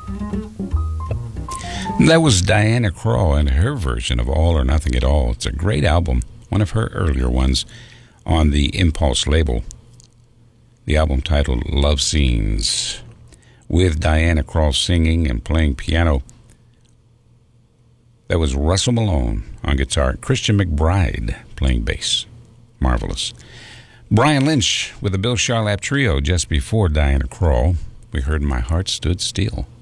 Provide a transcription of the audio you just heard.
That was Diana Krall and her version of All or Nothing at All. It's a great album, one of her earlier ones on the Impulse label. The album titled Love Scenes, with Diana Krall singing and playing piano. That was Russell Malone on guitar, Christian McBride playing bass. Marvelous. Brian Lynch with the Bill Charlap Trio just before Diana Krall. We heard My Heart Stood Still.